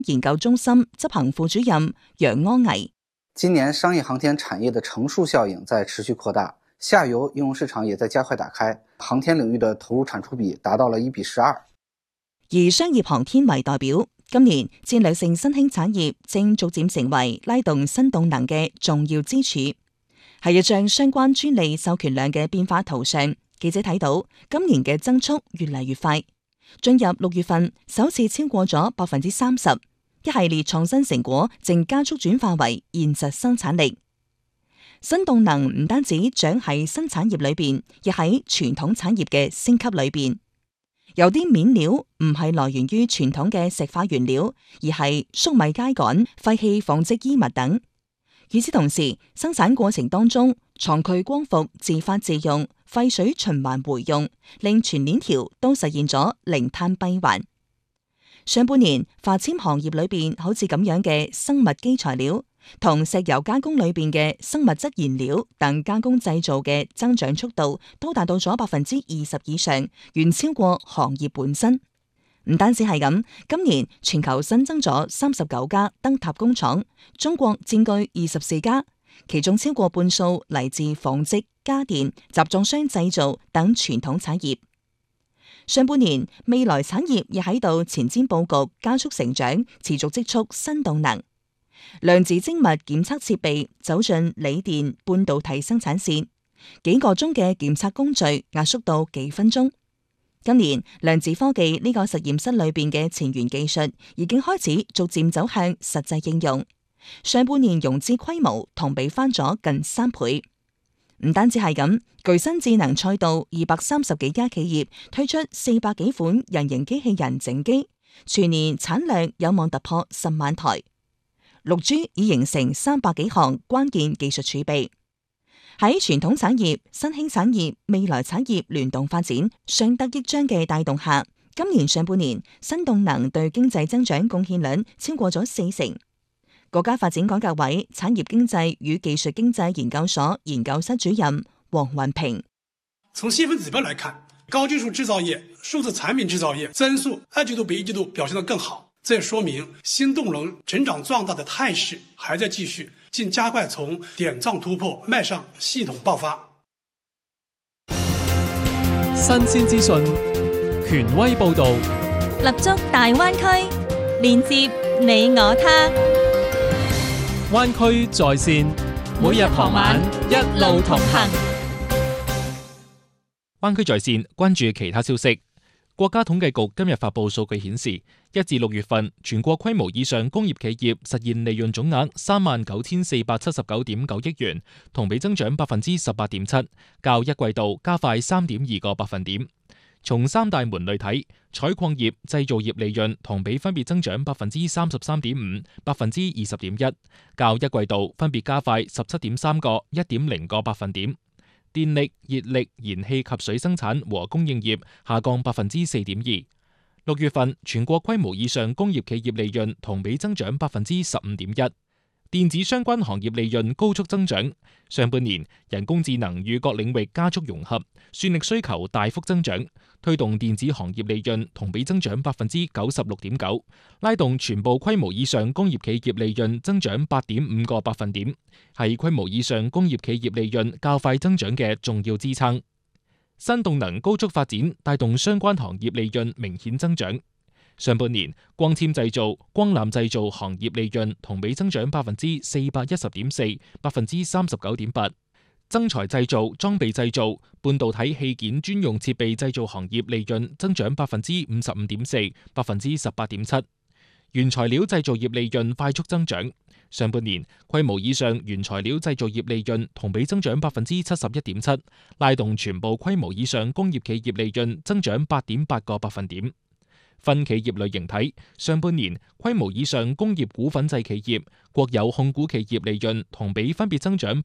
研究中心執行副主任楊安毅。 今年商業航天產業的乘數效應在持續擴大，下游應用市場也在加快打開，航天領域的投入產出比達到了1:12。 而商業航天為代表，今年戰略性新興產業正逐漸成為拉動新動能嘅重要支柱。喺一張相關專利授權量嘅變化圖上，記者睇到今年嘅增速越嚟越快，進入6月份首次超過咗30%，一系列創新成果正加速轉化為現實生產力。新動能唔單止長喺新產業裏邊，亦喺傳統產業嘅升級裏邊。有啲面料唔係來源於傳統嘅石化原料，而係粟米秸稈、廢棄紡織衣物等。與此同時，生產過程當中，廠區光伏自發自用、廢水循環回用，令全鏈條都實現咗零碳閉環。上半年化纖行業裏邊好似咁樣嘅生物基材料，同石油加工裏邊嘅生物質燃料等加工製造嘅增長速度都達到咗20%以上，遠超過行業本身。唔單止係咁，今年全球新增咗39家燈塔工廠，中國佔據24家，其中超過半數嚟自紡織、家電、集裝箱製造等傳統產業。上半年未來產業亦喺度前瞻佈局，加速成長，持續積蓄新動能。量子精密檢測設備走進鋰電半導體生產線，幾個鐘嘅檢測工序壓縮到幾分鐘。今年量子科技呢個實驗室裏邊嘅前沿技術已經開始逐漸走向實際應用。上半年融資規模同比翻咗近3倍。唔單止係咁，巨新智能賽道230幾家企業推出400幾款人形機器人整機，全年產量有望突破10萬台。6G 已形成300幾項關鍵技術儲備。喺傳統產業、新興產業、未來產業聯動發展、相得益彰嘅帶動下，今年上半年新動能對經濟增長貢獻率超過咗40%。國家發展改革委產業經濟與技術經濟研究所研究室主任黃雲平： 從細分指標來看，高技術製造業、數字產品製造業增速2季度比1季度表現得更好，這也說明新動能成長壯大的態勢還在繼續，並加快從點狀突破邁向系統爆發。 新鮮資訊，權威報導， 立足大灣區，連接你我他。 灣區在線，每日傍晚一路同行。 灣區在線，關注其他消息。國家統計局今日發布數據顯示，1至6月份全國規模以上工業企業實現利潤總額39,479.9億元，同比增長18.7%，較一季度加快3.2個百分點。從三大門類睇，採礦業、製造業利潤同比分別增長33.5%、20.1%，較一季度分別加快17.3個、1.0個百分點。電力、熱力、燃氣及水生產和供應業下降4.2%。6月份全國規模以上工業企業利潤同比增長15.1%。電子相關行業利潤高速增長。上半年人工智能與各領域加速融合，算力需求大幅增長，推動電子行業利潤同比增長96.9%，拉動全部規模以上工業企業利潤增長8.5個百分點，係規模以上工業企業利潤較快增長嘅重要支撐。新動能高速發展帶動相關行業利潤明顯增長。上半年光纖製造、光纜製造行業利潤同比增長410.4%、39.8%。增材製造、裝備製造、半導體器件專用設備製造行業利潤增長55.4%、18.7%。原材料製造業利潤快速增長。上半年規模以上原材料製造業利潤同比增長71.7%，拉動全部規模以上工業企業利潤增長8.8個百分點。分企業類型睇，上半年規模以上工業股份制企業、國有控股企業利潤同比分別增長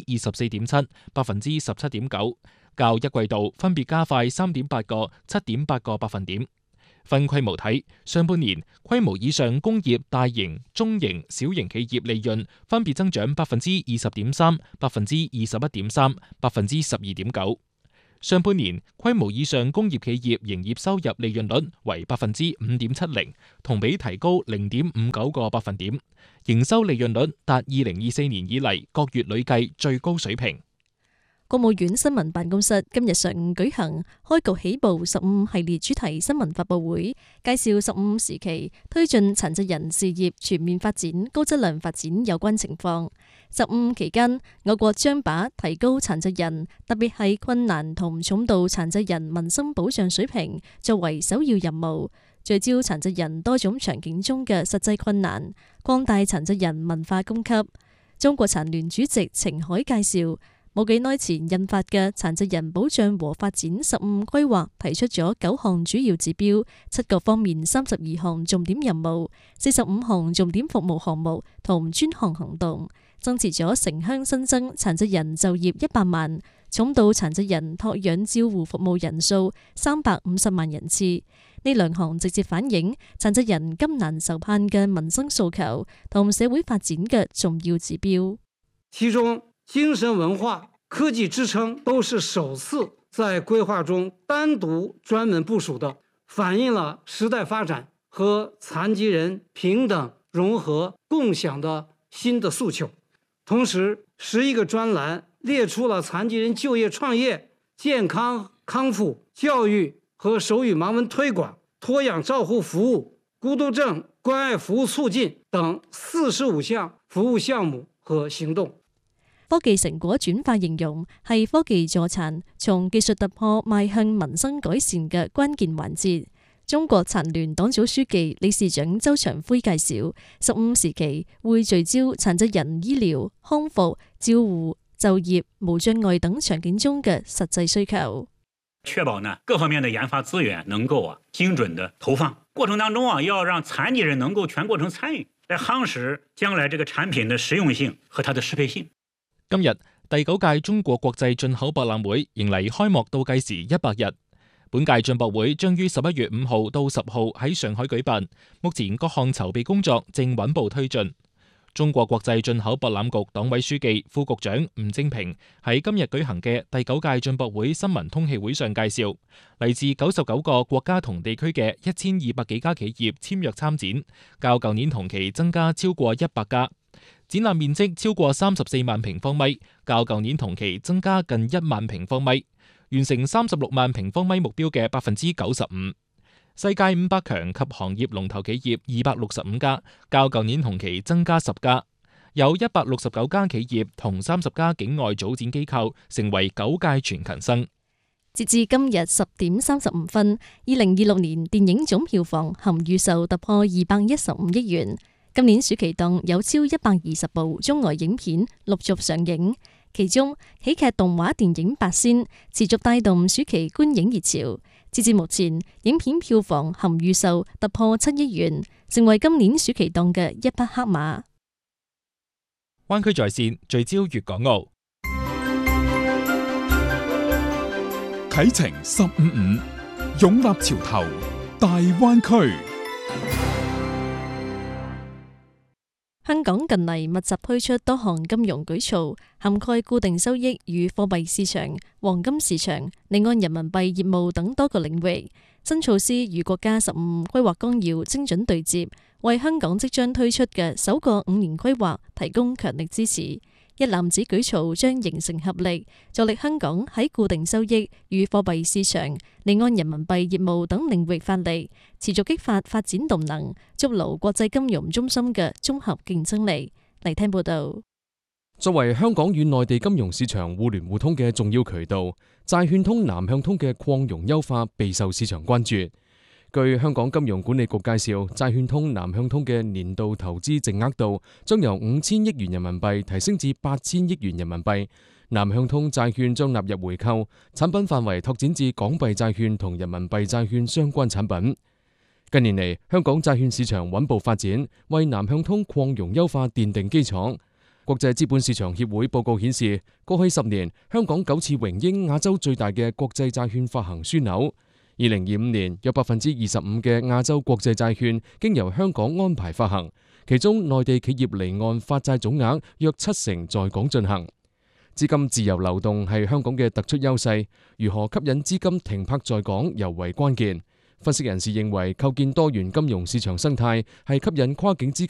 24.7%、17.9%，較一季度分別加快3.8個、7.8個百分點。分規模睇，上半年規模以上工業大型、中型、小型企業利潤分別增長20.3%、21.3%、12.9%。 上半年規模以上工業企業營業收入利潤率為 5.70%， 同比提高 0.59個百分點，營收利潤率達2024年以嚟各月累計最高水平。 國務院新聞辦公室今日上午舉行開局起步15系列主題新聞發佈會，介紹15時期推進殘疾人事業全面發展、高質量發展有關情況。15期間，我國將把提高殘疾人，特別係困難同重度殘疾人民生保障水平作為首要任務，聚焦殘疾人多種場景中嘅實際困難，擴大殘疾人文化供給。中國殘聯主席程海介紹，冇幾耐前印發嘅殘疾人保障和發展15規劃提出咗9項主要指標、7個方面32項重點任務、45項重點服務項目同專項行動，增持咗城鄉新增殘疾人就業100萬，重度殘疾人托養照護服務人數350萬人次。呢2項直接反映殘疾人急難愁盼嘅民生訴求同社會發展嘅重要指標。 其中精神文化、科技支撐都是首次在規劃中單獨專門部署的，反映了時代發展和殘疾人平等、融合、共享的新的訴求。同時，11個專欄列出了殘疾人就業創業、健康康復、教育和手語盲文推廣、托養照護服務、孤獨症關愛服務促進等45項服務項目和行動。 科技成果轉化形容係科技助殘從技術突破邁向民生改善嘅關鍵環節。中國殘聯黨組書記、理事長周長輝介紹，15時期會聚焦殘疾人醫療、康復、照護、就業、無障礙等場景中嘅實際需求， 確保各方面的研發資源能夠精準的投放，過程當中要讓殘疾人能夠全過程參與，來夯實將來這個產品的實用性和它的適配性。 今日第9屆中國國際進口博覽會迎嚟開幕倒計時100日。本屆進博會將於11月5號到10號喺上海舉辦，目前各項籌備工作正穩步推進。中國國際進口博覽局黨委書記、副局長吳正平喺今日舉行嘅第9屆進博會新聞通氣會上介紹，嚟自99個國家同地區嘅1200幾家企業簽約參展，較舊年同期增加超過100家。展覽面積超過34萬平方米，較舊年同期增加近1萬平方米，完成36萬平方米目標嘅 95%。世界500強及行業龍頭企業265家，較舊年同期增加10家，有169家企業同30家境外組展機構成為9屆全勤生。 截至今日10點35分，2026年電影總票房含預售突破215億元。今年暑期檔有超120部中外影片陸續上映，其中喜劇動畫電影《八仙》持續帶動暑期觀影熱潮。截至目前，影片票房含預售突破7億元，成為今年暑期檔嘅一匹黑馬。 灣區在線聚焦粵港澳， 啟程155，擁立潮頭，大灣區。 香港近嚟密集推出多項金融舉措，涵蓋固定收益與貨幣市場、黃金市場、離岸人民幣業務等多個領域。新措施與國家15規劃綱要精準對接，為香港即將推出嘅首個5年規劃提供強力支持。一攬子舉措將形成合力，助力香港喺固定收益與貨幣市場、離岸人民幣業務等領域發力，持續激發發展動能，築牢國際金融中心嘅綜合競爭力。嚟聽報道。 作為香港與內地金融市場互聯互通嘅重要渠道，債券通南向通嘅擴容優化備受市場關注。據香港金融管理局介紹，債券通南向通嘅年度投資淨額度將由5000億元人民幣提升至8000億元人民幣。南向通債券將納入回購，產品範圍拓展至港幣債券同人民幣債券相關產品。近年嚟，香港債券市場穩步發展，為南向通擴容優化奠定基礎。國際資本市場協會報告顯示，過去10年，香港9次榮膺亞洲最大嘅國際債券發行樞紐。2025年有 25% 嘅亞洲國際債券經由香港安排發行，其中內地企業離岸發債總額約70%在港進行。 資金自由流動係香港嘅突出優勢，如何吸引資金停泊在港尤為關鍵。分析人士認為，構建多元金融市場生態係吸引跨境資金